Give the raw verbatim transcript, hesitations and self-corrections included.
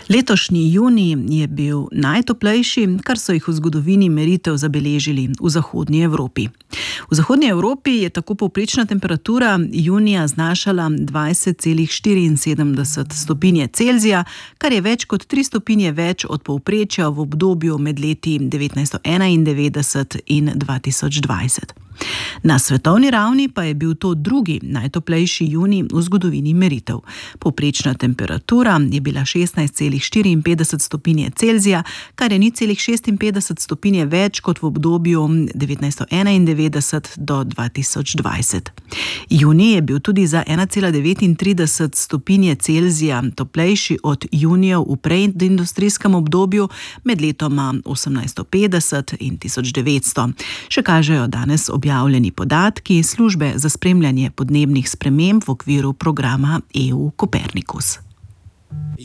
Letošnji junij je bil najtoplejši, kar so jih v zgodovini meritev zabeležili v zahodnji Evropi. V zahodnji Evropi je tako povprečna temperatura junija znašala dvajset celih štiriinsedemdeset stopinje Celzija, kar je več kot tri stopinje več od povprečja v obdobju med leti devetnajststo enaindevetdeset in dva tisoč dvajset. Na svetovni ravni pa je bil to drugi najtoplejši junij v zgodovini meritev. Povprečna temperatura je bila šestnajst celih štiriinpetdeset stopinje Celzija, kar je nič celih šestinpetdeset stopinje več kot v obdobju devetnajststo enaindevetdeset do dva tisoč dvajset. Junij je bil tudi za ena cela devetintrideset stopinje Celzija toplejši od junijev v predindustrijskem obdobju med letoma osemnajststo petdeset in tisoč devetsto. Še kažejo danes objavljeni podatki službe za spremljanje podnebnih sprememb v okviru programa E U Copernicus.